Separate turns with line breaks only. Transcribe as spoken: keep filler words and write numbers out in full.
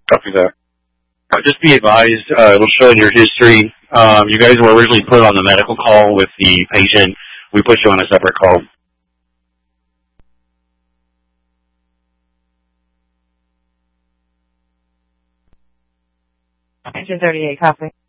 Copy that. Uh, just be advised, uh, it'll show in your history. Um, you guys were originally put on the medical call with the patient. We put you on a separate call.
Engine thirty-eight, copy.